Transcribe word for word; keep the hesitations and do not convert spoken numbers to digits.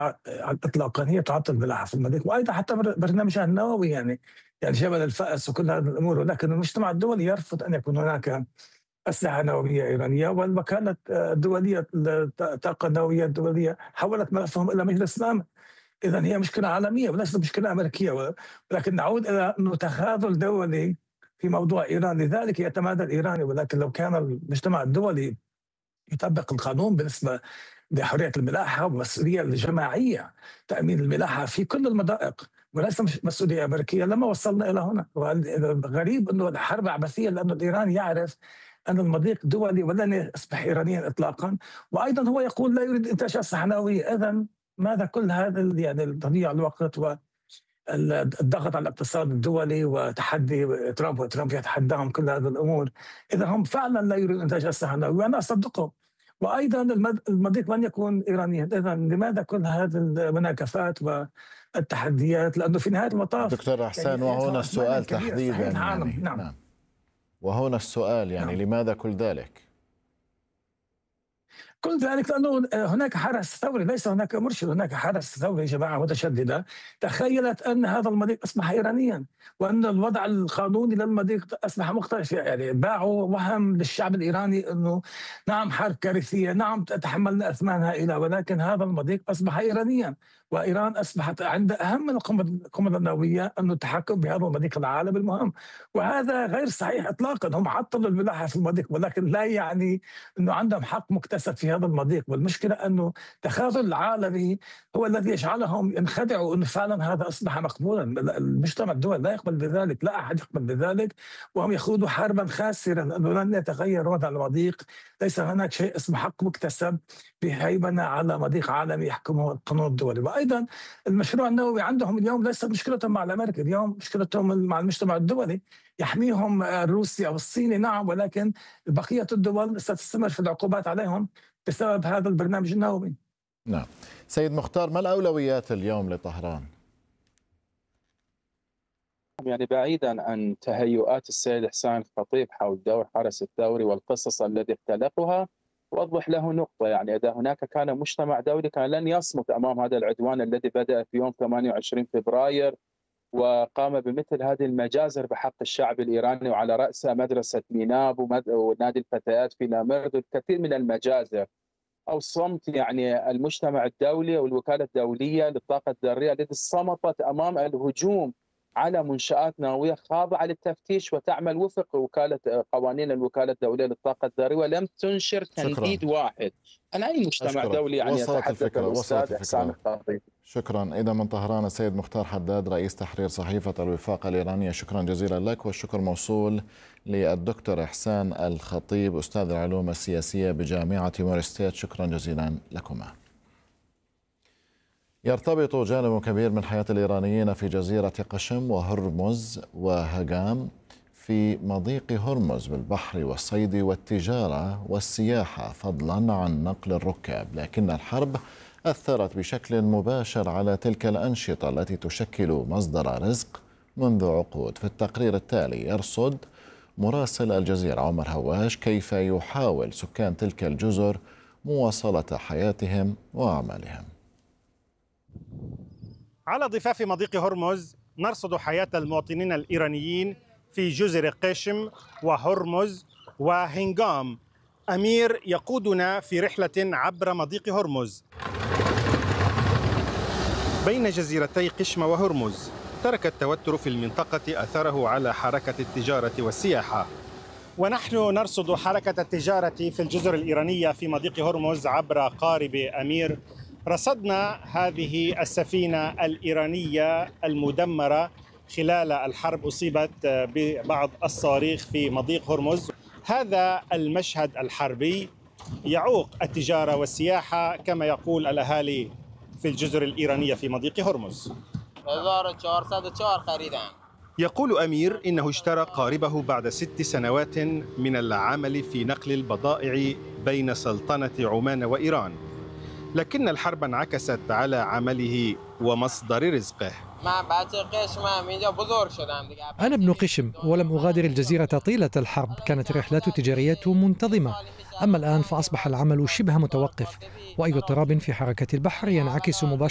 ع- اطلاقا هي تعطل الملاحه في المضيق، وايضا حتى بر- برنامجها النووي يعني، يعني جبل الفأس وكل هذه الامور. ولكن المجتمع الدولي يرفض ان يكون هناك اسلحه نوويه ايرانيه، والوكاله الدوليه الطاقه النوويه الدوليه حولت ملفهم الى مجلس الامن. اذا هي مشكله عالميه وليست مشكله امريكيه. ولكن نعود الى انه تخاذل دولي في موضوع ايران، لذلك يتمادى الايراني. ولكن لو كان المجتمع الدولي يطبق القانون بالنسبه لحريه الملاحه والمسؤوليه الجماعيه، تامين الملاحه في كل المضائق وليس مش مسؤوليه امريكيه، لما وصلنا الى هنا. والغريب انه الحرب عبثيه، لانه الايراني يعرف ان المضيق دولي ولن يصبح ايرانيا اطلاقا. وايضا هو يقول لا يريد انتاج اسلحه نوويه. اذا ماذا كل هذا ال- يعني تضييع الوقت والضغط على الاقتصاد الدولي وتحدي ترامب، وترامب يتحداهم كل هذه الامور؟ اذا هم فعلا لا يريدون انتاج اسلحه نوويه، وانا اصدقهم. وايضا المد- المضيق لن يكون ايرانيا. اذا لماذا كل هذه المناكفات والتحديات؟ لانه في نهايه المطاف دكتور إحسان، يعني وهنا يدفع ثمنا السؤال كبيرا تحديدا صحيح العالم. يعني نعم. نعم، وهنا السؤال يعني نعم. لماذا كل ذلك؟ كل ذلك لأنه هناك حرس ثوري، ليس هناك مرشد، هناك حرس ثوري، جماعة متشددة تخيلت أن هذا المضيق أصبح إيرانيا، وأن الوضع القانوني للمضيق أصبح مختلف. يعني باعوا وهم للشعب الإيراني أنه نعم حرب كارثية، نعم تحملنا أثمان هائلة، ولكن هذا المضيق أصبح إيرانيا. وإيران أصبحت عندها أهم من القنبلة القنبلة النووية أنه التحكم بهذا المضيق العالمي المهم. وهذا غير صحيح إطلاقا. هم عطلوا الملاحة في المضيق، ولكن لا يعني انه عندهم حق مكتسب في هذا المضيق. والمشكله انه التخاذل العالمي هو الذي يجعلهم ينخدعوا انه فعلا هذا اصبح مقبولا. المجتمع الدولي لا يقبل بذلك، لا احد يقبل بذلك، وهم يخوضوا حربا خاسره لانه لن يتغير وضع المضيق. ليس هناك شيء اسمه حق مكتسب بهيمنه على مضيق عالمي يحكمه القانون الدولي. وايضا المشروع النووي عندهم اليوم ليس مشكلتهم مع الامريكي، اليوم مشكلتهم مع المجتمع الدولي. يحميهم الروسي او الصيني نعم، ولكن بقية الدول ستستمر في العقوبات عليهم بسبب هذا البرنامج النووي. نعم. سيد مختار، ما الأولويات اليوم لطهران؟ يعني بعيدا عن تهيؤات السيد إحسان الخطيب حول دور حرس الثوري والقصص الذي اختلقها، وضح له نقطة. يعني إذا هناك كان مجتمع دولي كان لن يصمت أمام هذا العدوان الذي بدأ في يوم ثمانية وعشرين فبراير، وقام بمثل هذه المجازر بحق الشعب الإيراني، وعلى رأسها مدرسة ميناب ونادي الفتيات في نامرد والكثير من المجازر. أو صمت يعني المجتمع الدولي أو الوكالة الدولية للطاقة الذرية التي صمتت أمام الهجوم على منشآت نووية خاضعة للتفتيش وتعمل وفق وكالة قوانين الوكالة الدولية للطاقة الذرية، ولم تنشر شكرا. تنديد واحد. أنا أي مجتمع أشكرك. دولي يعني وصلت يتحدث الفكرة. وصلت الأستاذ إحسان الفكرة. الخطيب. شكرا. إذا من طهران السيد مختار حداد، رئيس تحرير صحيفة الوفاق الإيرانية، شكرا جزيلا لك. والشكر موصول للدكتور إحسان الخطيب، أستاذ العلوم السياسية بجامعة مورستيت، شكرا جزيلا لكما. يرتبط جانب كبير من حياة الإيرانيين في جزيرة قشم وهرمز وهجام في مضيق هرمز بالبحر والصيد والتجارة والسياحة، فضلا عن نقل الركاب. لكن الحرب أثرت بشكل مباشر على تلك الأنشطة التي تشكل مصدر رزق منذ عقود. في التقرير التالي يرصد مراسل الجزيرة عمر هواش كيف يحاول سكان تلك الجزر مواصلة حياتهم وأعمالهم. على ضفاف مضيق هرمز نرصد حياة المواطنين الإيرانيين في جزر قشم وهرمز وهنغام. أمير يقودنا في رحلة عبر مضيق هرمز بين جزيرتي قشم وهرمز. ترك التوتر في المنطقة أثره على حركة التجارة والسياحة، ونحن نرصد حركة التجارة في الجزر الإيرانية في مضيق هرمز عبر قارب أمير. رصدنا هذه السفينة الإيرانية المدمرة خلال الحرب، أصيبت ببعض الصواريخ في مضيق هرمز. هذا المشهد الحربي يعوق التجارة والسياحة كما يقول الأهالي في الجزر الإيرانية في مضيق هرمز. يقول أمير إنه اشترى قاربه بعد ست سنوات من العمل في نقل البضائع بين سلطنة عمان وإيران، لكن الحرب انعكست على عمله ومصدر رزقه. أنا ابن قشم ولم أغادر الجزيرة طيلة الحرب، كانت الرحلات التجارية منتظمة. أما الآن فأصبح العمل شبه متوقف، وأي اضطراب في حركة البحر ينعكس مباشرة